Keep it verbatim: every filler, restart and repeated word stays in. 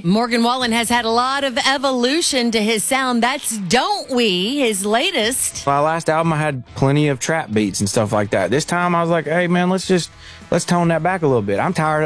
Morgan Wallen has had a lot of evolution to his sound. That's Don't We, his latest. My last album, I had plenty of trap beats and stuff like that. This time, I was like, hey, man, let's just, let's tone that back a little bit. I'm tired